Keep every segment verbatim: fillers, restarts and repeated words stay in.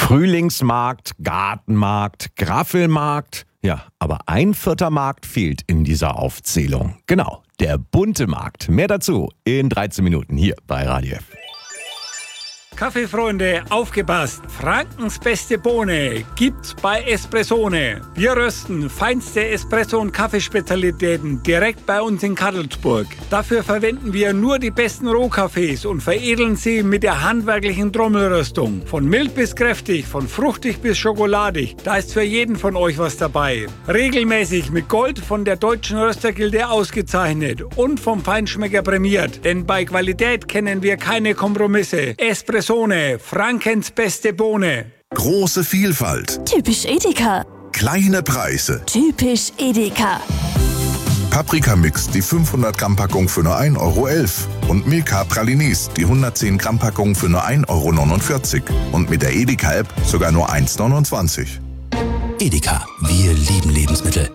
Frühlingsmarkt, Gartenmarkt, Graffelmarkt. Ja, aber ein vierter Markt fehlt in dieser Aufzählung. Genau, der bunte Markt. Mehr dazu in dreizehn Minuten hier bei Radio F. Kaffeefreunde, aufgepasst! Frankens beste Bohne gibt's bei Espressone. Wir rösten feinste Espresso- und Kaffeespezialitäten direkt bei uns in Kadelsburg. Dafür verwenden wir nur die besten Rohkaffees und veredeln sie mit der handwerklichen Trommelröstung. Von mild bis kräftig, von fruchtig bis schokoladig, da ist für jeden von euch was dabei. Regelmäßig mit Gold von der Deutschen Röstergilde ausgezeichnet und vom Feinschmecker prämiert. Denn bei Qualität kennen wir keine Kompromisse. Espresso Frankens beste Bohne. Große Vielfalt. Typisch Edeka. Kleine Preise. Typisch Edeka. Paprikamix, die fünfhundert Gramm Packung für nur ein Euro elf. Und Milka Pralinis, die hundertzehn Gramm Packung für nur ein Euro neunundvierzig. Und mit der Edeka-App sogar nur eins neunundzwanzig. Edeka, wir lieben Lebensmittel.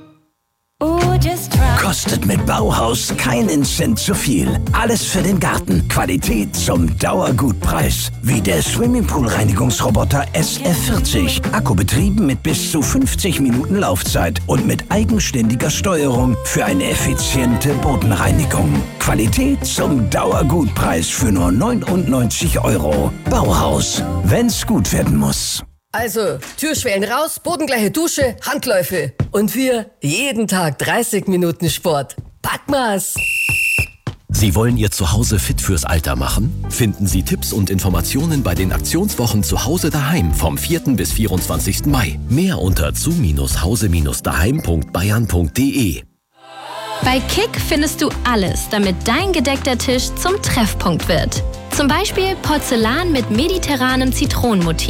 Kostet mit Bauhaus keinen Cent zu viel. Alles für den Garten. Qualität zum Dauergutpreis. Wie der Swimmingpool-Reinigungsroboter S F vierzig. Akkubetrieben mit bis zu fünfzig Minuten Laufzeit und mit eigenständiger Steuerung für eine effiziente Bodenreinigung. Qualität zum Dauergutpreis für nur neunundneunzig Euro. Bauhaus, wenn's gut werden muss. Also, Türschwellen raus, bodengleiche Dusche, Handläufe. Und wir jeden Tag dreißig Minuten Sport. Packmas! Sie wollen Ihr Zuhause fit fürs Alter machen? Finden Sie Tipps und Informationen bei den Aktionswochen Zuhause daheim vom vierten bis vierundzwanzigsten Mai. Mehr unter zu Hause daheim punkt bayern punkt de. Bei Kick findest du alles, damit dein gedeckter Tisch zum Treffpunkt wird. Zum Beispiel Porzellan mit mediterranem Zitronenmotiv.